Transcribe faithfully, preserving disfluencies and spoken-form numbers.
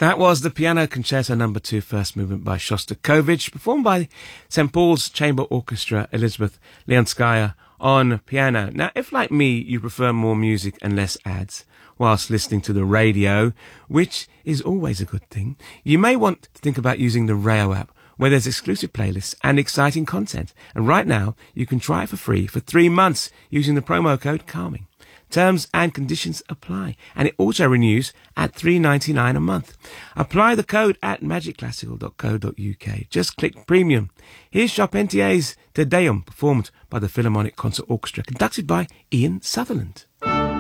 That was the Piano Concerto Number Two, first movement by Shostakovich, performed by Saint Paul's Chamber Orchestra, Elizabeth Leonskaya on piano. Now, if like me, you prefer more music and less ads whilst listening to the radio, which is always a good thing, you may want to think about using the Rayo app, where there's exclusive playlists and exciting content. And right now, you can try it for free for three months using the promo code CALMING. Terms and conditions apply, and it also renews at three dollars and ninety-nine cents a month. Apply the code at magic classical dot co dot uk. Just click Premium. Here's Charpentier's Te Deum, performed by the Philharmonic Concert Orchestra, conducted by Ian Sutherland.